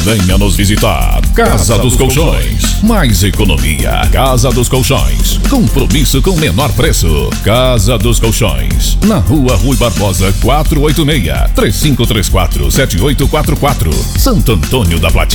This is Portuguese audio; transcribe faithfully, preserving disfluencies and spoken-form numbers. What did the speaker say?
Venha nos visitar. Casa dos Colchões. Mais economia. Casa dos Colchões. Compromisso com menor preço. Casa dos Colchões. Na Rua Rui Barbosa quatrocentos e oitenta e seis. três cinco três quatro, sete oito quatro quatro. Santo Antônio da Platina.